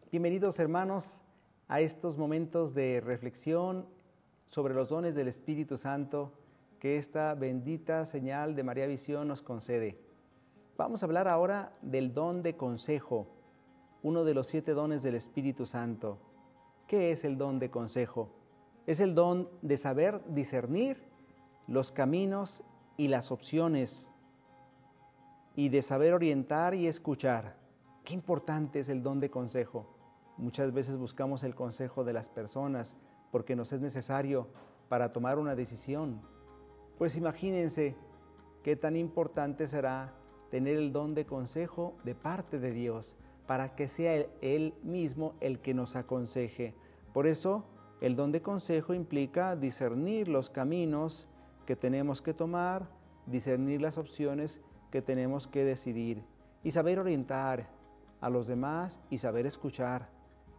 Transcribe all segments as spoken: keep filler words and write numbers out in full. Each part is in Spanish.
Bienvenidos, hermanos, a estos momentos de reflexión sobre los dones del Espíritu Santo que esta bendita señal de María Visión nos concede. Vamos a hablar ahora del don de consejo, uno de los siete dones del Espíritu Santo. ¿Qué es el don de consejo? Es el don de saber discernir los caminos y las opciones y de saber orientar y escuchar. Qué importante es el don de consejo. Muchas veces buscamos el consejo de las personas porque nos es necesario para tomar una decisión. Pues imagínense qué tan importante será tener el don de consejo de parte de Dios para que sea Él, Él mismo el que nos aconseje. Por eso, el don de consejo implica discernir los caminos que tenemos que tomar, discernir las opciones que tenemos que decidir y saber orientar a los demás y saber escuchar.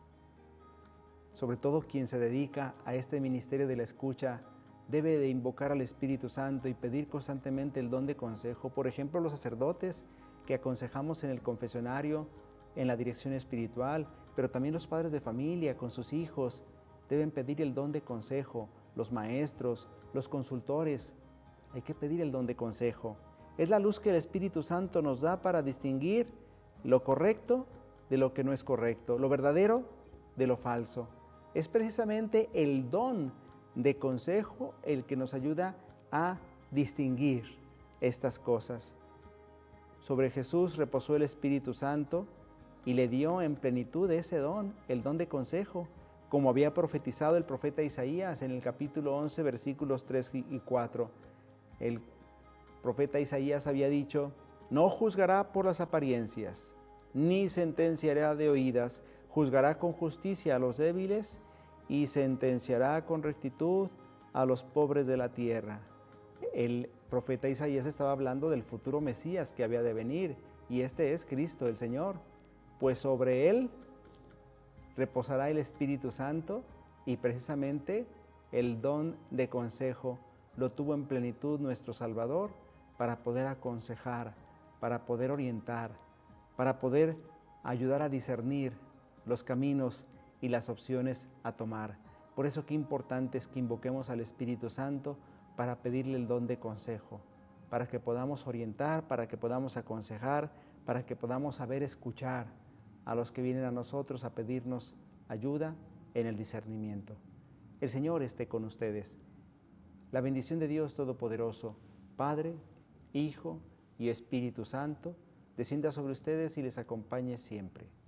Sobre todo quien se dedica a este ministerio de la escucha debe de invocar al Espíritu Santo y pedir constantemente el don de consejo. Por ejemplo, los sacerdotes que aconsejamos en el confesionario, en la dirección espiritual, pero también los padres de familia con sus hijos deben pedir el don de consejo. Los maestros, los consultores, hay que pedir el don de consejo. Es la luz que el Espíritu Santo nos da para distinguir lo correcto de lo que no es correcto, lo verdadero de lo falso. Es precisamente el don de consejo el que nos ayuda a distinguir estas cosas. Sobre Jesús reposó el Espíritu Santo y le dio en plenitud ese don, el don de consejo, como había profetizado el profeta Isaías en el capítulo once, versículos tres y cuatro. El profeta Isaías había dicho: no juzgará por las apariencias, ni sentenciará de oídas, juzgará con justicia a los débiles y sentenciará con rectitud a los pobres de la tierra. El profeta Isaías estaba hablando del futuro Mesías que había de venir, y este es Cristo el Señor, pues sobre él reposará el Espíritu Santo, y precisamente el don de consejo lo tuvo en plenitud nuestro Salvador para poder aconsejar, para poder orientar, para poder ayudar a discernir los caminos y las opciones a tomar. Por eso qué importante es que invoquemos al Espíritu Santo para pedirle el don de consejo, para que podamos orientar, para que podamos aconsejar, para que podamos saber escuchar a los que vienen a nosotros a pedirnos ayuda en el discernimiento. El Señor esté con ustedes. La bendición de Dios Todopoderoso, Padre, Hijo y Espíritu Santo, descienda sobre ustedes y les acompañe siempre.